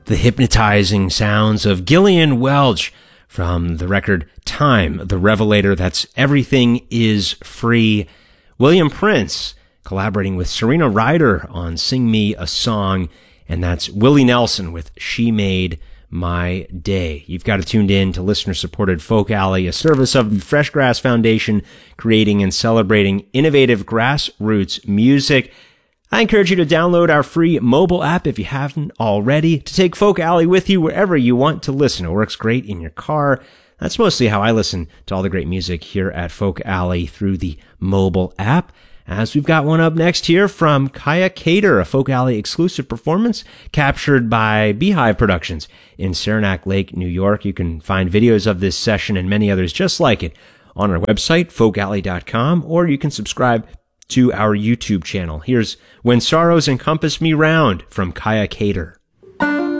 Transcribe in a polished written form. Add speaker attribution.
Speaker 1: The hypnotizing sounds of Gillian Welch from the record Time, the Revelator. That's Everything is Free. William Prince collaborating with Serena Ryder on Sing Me a Song. And that's Willie Nelson with She Made My Day. You've got it tuned in to listener-supported Folk Alley, a service of the Fresh Grass Foundation, creating and celebrating innovative grassroots music. I encourage you to download our free mobile app if you haven't already, to take Folk Alley with you wherever you want to listen. It works great in your car. That's mostly how I listen to all the great music here at Folk Alley, through the mobile app. As we've got one up next here from Kaya Cater, a Folk Alley exclusive performance captured by Beehive Productions in Saranac Lake, New York. You can find videos of this session and many others just like it on our website, folkalley.com, or you can subscribe to our YouTube channel. Here's When Sorrows Encompass Me Round from Kaya Cater.